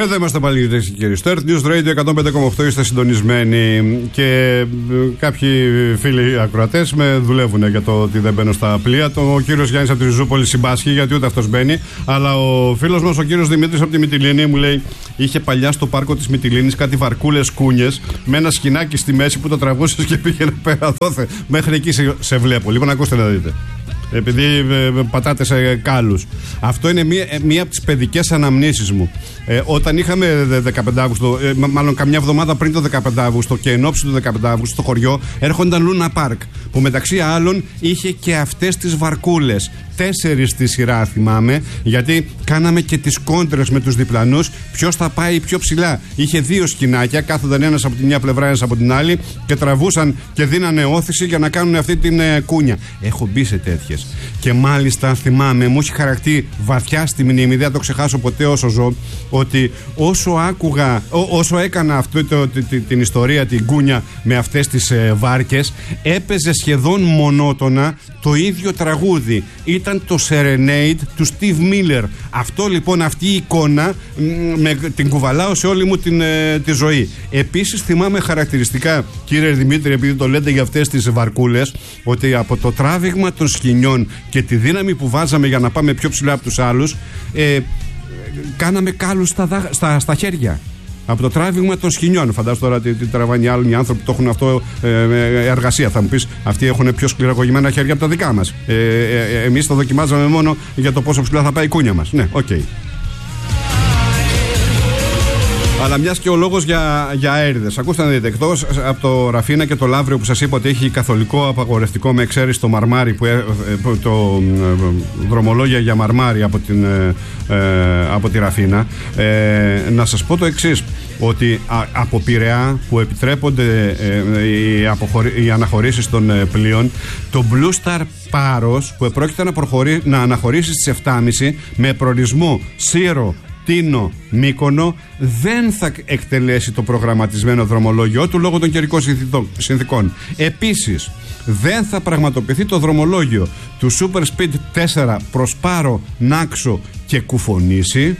Εδώ είμαστε πάλι, κυρίες και κύριοι. Στο Earth News Radio 105,8 είστε συντονισμένοι. Και κάποιοι φίλοι ακροατές με δουλεύουν για το ότι δεν μπαίνω στα πλοία. Ο κύριος Γιάννης από τη Ριζούπολη συμπάσχει, γιατί ούτε αυτός μπαίνει. Αλλά ο φίλος μας, ο κύριος Δημήτρης από τη Μυτιλήνη, μου λέει: είχε παλιά στο πάρκο της Μυτιλήνης κάτι βαρκούλες κούνιες με ένα σκηνάκι στη μέση που το τραβούσες και πήγαινε πέρα. Δόθε. Μέχρι εκεί σε βλέπω. Λοιπόν, ακούστε να δείτε. Επειδή πατάτε σε κάλους. Αυτό είναι μία από τις παιδικές αναμνήσεις μου. Όταν είχαμε 15 Αύγουστο, μάλλον καμιά εβδομάδα πριν το 15 Αύγουστο και εν ώψη του 15 Αύγουστο στο χωριό, έρχονταν Λούνα Πάρκ, που μεταξύ άλλων είχε και αυτές τις βαρκούλες. 4 στη σειρά θυμάμαι, γιατί κάναμε και τις κόντρες με τους διπλανούς. Ποιος θα πάει πιο ψηλά. Είχε 2 σκηνάκια, κάθονταν ένας από τη μια πλευρά, ένας από την άλλη και τραβούσαν και δίνανε όθηση για να κάνουν αυτή την κούνια. Έχω μπει σε τέτοιες. Και μάλιστα θυμάμαι, μου έχει χαρακτεί βαθιά στη μνήμη, δεν θα το ξεχάσω ποτέ όσο ζω, ότι όσο έκανα αυτή την ιστορία, την κούνια με αυτές τις βάρκες, έπαιζε σχεδόν μονότονα το ίδιο τραγούδι. Ήταν το Serenade του Steve Miller. Αυτό λοιπόν, αυτή η εικόνα την κουβαλάω σε όλη μου τη ζωή. Επίσης θυμάμαι χαρακτηριστικά, κύριε Δημήτρη, επειδή το λέτε για αυτές τις βαρκούλες, ότι από το τράβηγμα των σκηνιών και τη δύναμη που βάζαμε για να πάμε πιο ψηλά από τους άλλους, κάναμε κάλους στα χέρια. Από το τράβηγμα των σκηνιών. Φαντάζομαι τώρα τι τραβάνε οι άλλοι άνθρωποι που το έχουν αυτό εργασία. Θα μου πεις, αυτοί έχουν πιο σκληροκογημένα χέρια από τα δικά μας. Εμείς το δοκιμάζαμε μόνο για το πόσο ψηλά θα πάει η κούνια μας. Ναι, οκ. Αλλά μιας και ο λόγος για αέριδες. Ακούστε να δείτε, εκτός από το Ραφίνα και το Λαύριο που σας είπα ότι έχει καθολικό απαγορευτικό με εξαίρεση το Μαρμάρι, το δρομολόγια για Μαρμάρι από τη Ραφίνα, να σας πω το εξής, ότι από Πειραιά που επιτρέπονται οι αναχωρήσεις των πλοίων, το Blue Star Πάρος που επρόκειται να αναχωρήσει στις 7.30 με προορισμό Σύρο, Τίνο, Μύκονο, δεν θα εκτελέσει το προγραμματισμένο δρομολόγιο του λόγω των καιρικών συνθήκων. Επίσης, δεν θα πραγματοποιηθεί το δρομολόγιο του Super Speed 4 προς Πάρο, Νάξο και Κουφονήσι.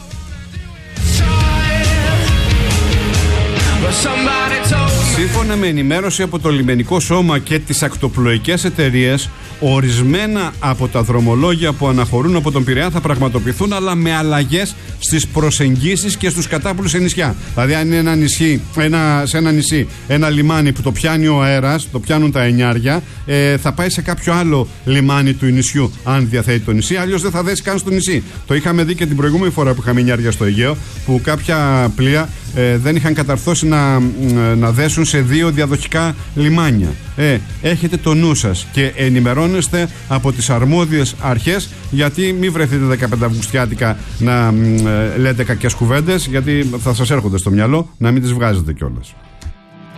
Σύμφωνα με ενημέρωση από το λιμενικό σώμα και τις ακτοπλοϊκές εταιρείες, ορισμένα από τα δρομολόγια που αναχωρούν από τον Πειραιά θα πραγματοποιηθούν, αλλά με αλλαγές στις προσεγγίσεις και στους κατάπλους σε νησιά. Δηλαδή, αν είναι σε ένα νησί ένα λιμάνι που το πιάνει ο αέρας, το πιάνουν τα εννιάρια, θα πάει σε κάποιο άλλο λιμάνι του νησιού, αν διαθέτει το νησί. Αλλιώς δεν θα δέσει καν στο νησί. Το είχαμε δει και την προηγούμενη φορά που είχαμε εννιάρια στο Αιγαίο, που κάποια πλοία δεν είχαν καταρθώσει να δέσουν σε 2 διαδοχικά λιμάνια. Έχετε το νου σας και ενημερώνεστε από τις αρμόδιες αρχές, γιατί μην βρεθείτε 15 Αυγουστιάτικα να λέτε κακές κουβέντες, γιατί θα σας έρχονται στο μυαλό, να μην τις βγάζετε κιόλας.